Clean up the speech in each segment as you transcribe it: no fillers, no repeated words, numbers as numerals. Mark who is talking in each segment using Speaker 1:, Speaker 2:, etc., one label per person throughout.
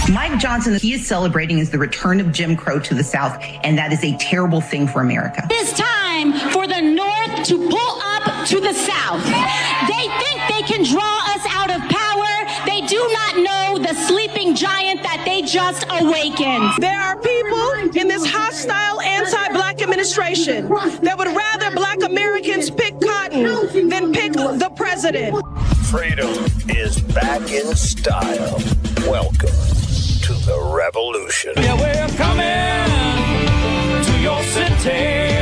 Speaker 1: Mike Johnson, he is celebrating is the return of Jim Crow to the South, and that is a terrible thing for America.
Speaker 2: It's time for the North to pull up to the South. They think they can draw us out of power. They do not know the sleeping giant that they just awakened.
Speaker 3: There are people in this hostile anti-black administration that would rather black Americans pick cotton than pick the president.
Speaker 4: Freedom is back in style. Welcome to the revolution.
Speaker 5: Yeah, we're coming to your city.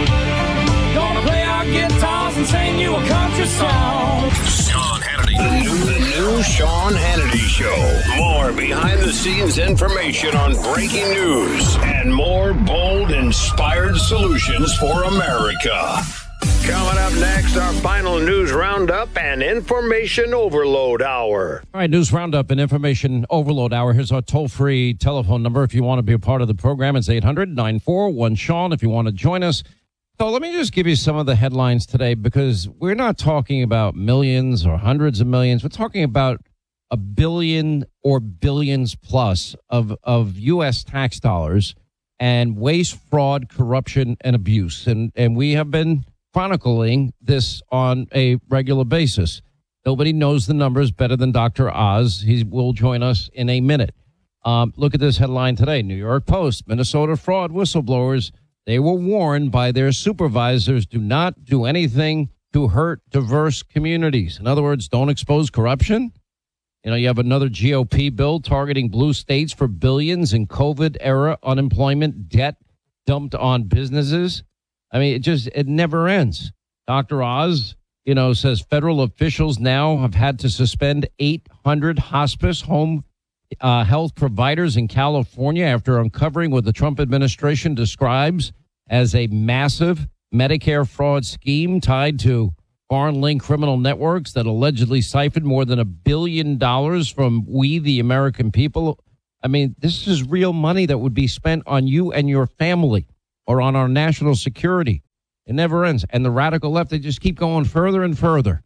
Speaker 5: Gonna play our guitars and sing you a country song.
Speaker 4: Sean Hannity. The new Sean Hannity Show. More behind-the-scenes information on breaking news and more bold, inspired solutions for America. Coming up next, our final news roundup and information overload hour.
Speaker 6: All right, news roundup and information overload hour. Here's our toll-free telephone number. If you want to be a part of the program, it's 800-941-SEAN if you want to join us. So let me just give you some of the headlines today, because we're not talking about millions or hundreds of millions. We're talking about a billion or billions plus of U.S. tax dollars and waste, fraud, corruption, and abuse. And we have been chronicling this on a regular basis. Nobody knows the numbers better than Dr. Oz. He will join us in a minute. Look at this headline today. New York Post, Minnesota fraud whistleblowers. They were warned by their supervisors, do not do anything to hurt diverse communities. In other words, don't expose corruption. You know, you have another GOP bill targeting blue states for billions in COVID-era unemployment debt dumped on businesses. I mean, it never ends. Dr. Oz, says federal officials now have had to suspend 800 hospice home health providers in California after uncovering what the Trump administration describes as a massive Medicare fraud scheme tied to foreign-linked criminal networks that allegedly siphoned more than $1 billion from we, the American people. I mean, this is real money that would be spent on you and your family or on our national security. It never ends. And the radical left, they just keep going further and further,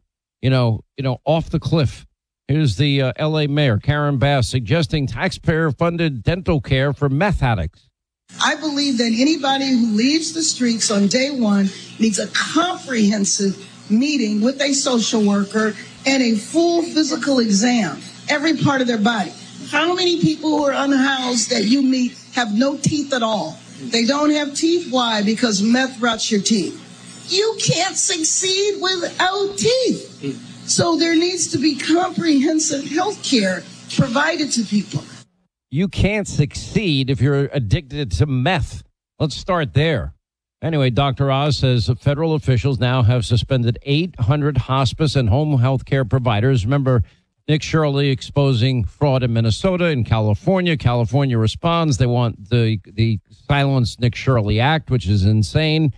Speaker 6: off the cliff. Here's the L.A. Mayor, Karen Bass, suggesting taxpayer-funded dental care for meth addicts.
Speaker 7: I believe that anybody who leaves the streets on day one needs a comprehensive meeting with a social worker and a full physical exam, every part of their body. How many people who are unhoused that you meet have no teeth at all? They don't have teeth. Why? Because meth rots your teeth. You can't succeed without teeth. So there needs to be comprehensive health care provided to people.
Speaker 6: You can't succeed if you're addicted to meth. Let's start there. Anyway, Dr. Oz says federal officials now have suspended 800 hospice and home health care providers. Remember, Nick Shirley exposing fraud in Minnesota and California. California responds. They want the Silence Nick Shirley Act, which is insane.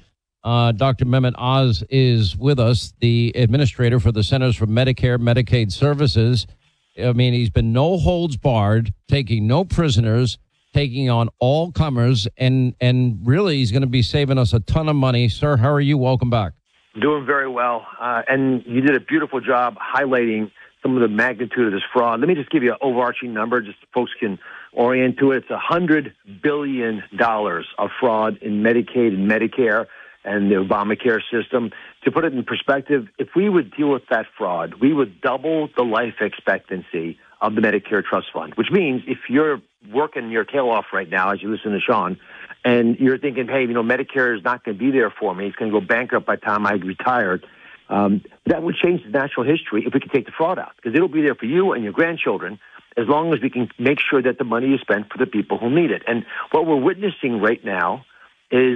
Speaker 6: Dr. Mehmet Oz is with us, the administrator for the Centers for Medicare Medicaid Services. I mean, he's been no holds barred, taking no prisoners, taking on all comers, and really he's going to be saving us a ton of money. Sir, how are you? Welcome back.
Speaker 8: Doing very well. And you did a beautiful job highlighting some of the magnitude of this fraud. Let me just give you an overarching number just so folks can orient to it. It's $100 billion of fraud in Medicaid and Medicare and the Obamacare system. To put it in perspective, if we would deal with that fraud, we would double the life expectancy of the Medicare Trust Fund, which means if you're working your tail off right now, as you listen to Sean, and you're thinking, hey, Medicare is not going to be there for me, it's going to go bankrupt by the time I retired, that would change the natural history if we could take the fraud out, because it'll be there for you and your grandchildren as long as we can make sure that the money is spent for the people who need it. And what we're witnessing right now is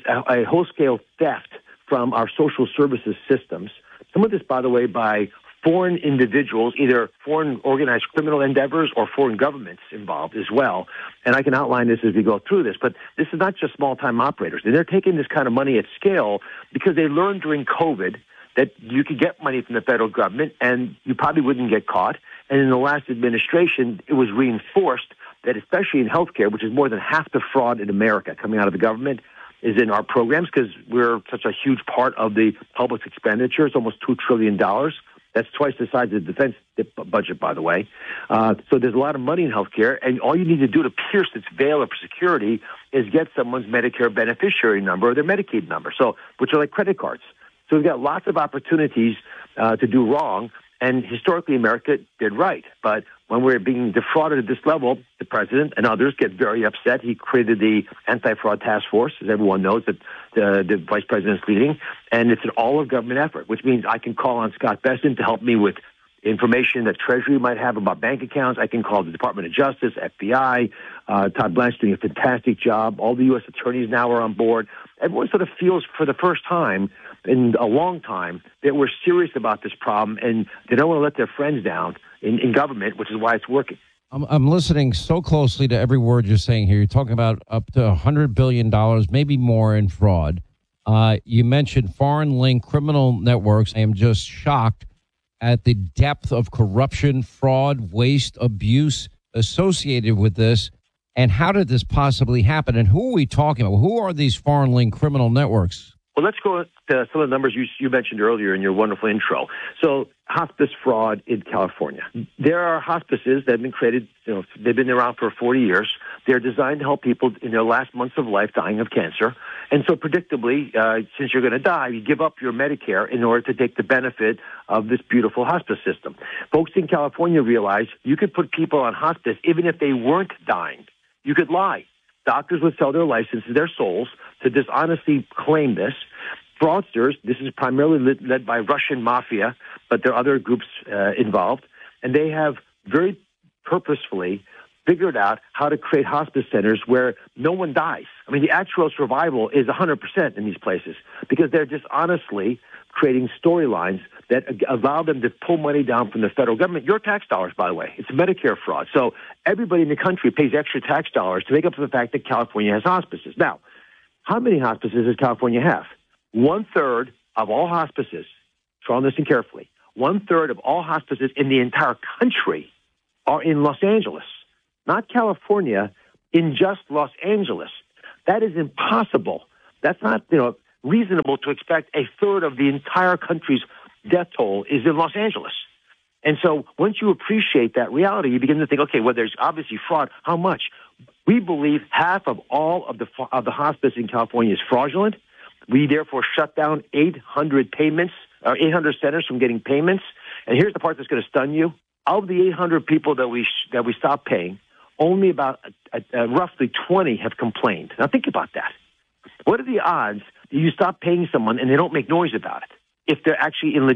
Speaker 8: a whole-scale theft from our social services systems. Some of this, by the way, by foreign individuals, either foreign organized criminal endeavors or foreign governments involved as well. And I can outline this as we go through this, but this is not just small-time operators. They're taking this kind of money at scale because they learned during COVID that you could get money from the federal government and you probably wouldn't get caught. And in the last administration, it was reinforced that especially in healthcare, which is more than half the fraud in America coming out of the government, is in our programs because we're such a huge part of the public expenditure. It's almost $2 trillion. That's twice the size of the defense budget, by the way. So there's a lot of money in healthcare, and all you need to do to pierce this veil of security is get someone's Medicare beneficiary number or their Medicaid number, which are like credit cards. So we've got lots of opportunities to do wrong, and historically America did right. But when we're being defrauded at this level, the president and others get very upset. He created the anti-fraud task force, as everyone knows, that the vice president's leading, and it's an all-of-government effort, which means I can call on Scott Bessent to help me with information that Treasury might have about bank accounts. I can call the Department of Justice, FBI. Todd Blanche doing a fantastic job. All the U.S. attorneys now are on board. Everyone sort of feels for the first time in a long time that we're serious about this problem, and they don't want to let their friends down in government, which is why it's working.
Speaker 6: I'm listening so closely to every word you're saying here. You're talking about up to $100 billion, maybe more in fraud. You mentioned foreign-linked criminal networks. I am just shocked at the depth of corruption, fraud, waste, abuse associated with this. And how did this possibly happen? And who are we talking about? Who are these foreign-linked criminal networks?
Speaker 8: Well, let's go to some of the numbers you mentioned earlier in your wonderful intro. So hospice fraud in California. There are hospices that have been created, they've been around for 40 years. They're designed to help people in their last months of life dying of cancer. And so predictably, since you're going to die, you give up your Medicare in order to take the benefit of this beautiful hospice system. Folks in California realize you could put people on hospice even if they weren't dying. You could lie. Doctors would sell their licenses, their souls, to dishonestly claim this. Fraudsters, this is primarily led by Russian mafia, but there are other groups involved, and they have very purposefully figured out how to create hospice centers where no one dies. I mean, the actual survival is 100% in these places because they're dishonestly creating storylines that allow them to pull money down from the federal government. Your tax dollars, by the way. It's Medicare fraud. So everybody in the country pays extra tax dollars to make up for the fact that California has hospices. Now, how many hospices does California have? 1/3 of all hospices, try and listen carefully, 1/3 of all hospices in the entire country are in Los Angeles, not California, in just Los Angeles. That is impossible. That's not, reasonable to expect 1/3 of the entire country's death toll is in Los Angeles. And so once you appreciate that reality, you begin to think, okay, well, there's obviously fraud. How much? We believe half of all of the hospice in California is fraudulent. We therefore shut down 800 centers from getting payments. And here's the part that's going to stun you. Of the 800 people that we stopped paying, only about roughly 20 have complained. Now think about that. What are the odds that you stop paying someone and they don't make noise about it if they're actually in